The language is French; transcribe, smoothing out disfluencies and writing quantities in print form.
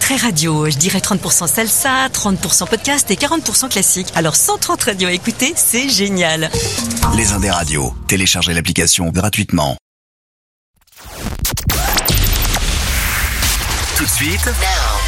très radio. Je dirais 30% salsa, 30% podcast et 40% classique. Alors 130 radios à écouter, c'est génial. Les Indes radios. Téléchargez l'application gratuitement. Tout de suite,